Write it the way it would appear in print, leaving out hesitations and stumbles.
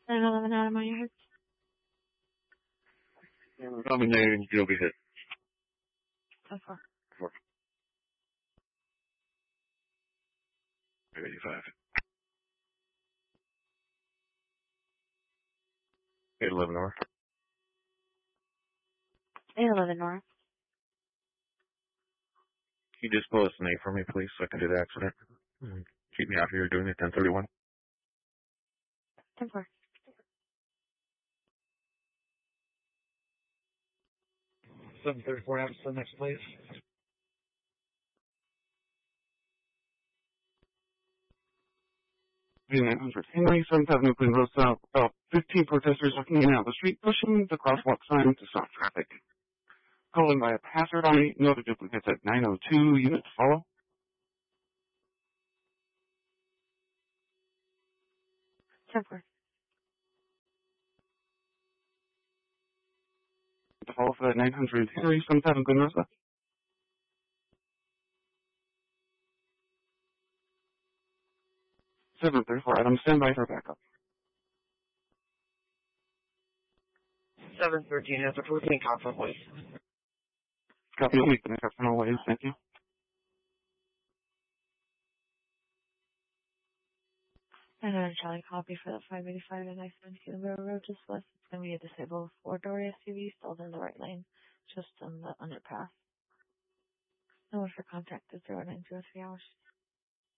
911 out of my yard. Nominating, you'll be hit. 10-4. 85. 811 north. 811 north. Can you just pull us an 8 for me, please, so I can do the accident? Keep me out here doing it, 1031. 10-4. 734 Amsterdam next, please. V900 Henry, 7th Avenue, Queen Road South. About 15 protesters walking in and out of the street, pushing the crosswalk sign to stop traffic. Calling by a passerby, no other duplicates at 902, units follow. 10-4. To follow for that 900 Henry, 7th Avenue, Queen Road South. 734, Adam, stand by for backup. 713 after 14, confirm, please. Copy, only the next final ways, thank you. And Charlie, copy for the 585 and I-17 Railroad just west. It's going to be a disabled four-door SUV, still in the right lane, just on the underpass. No one for contact is 0903 hours.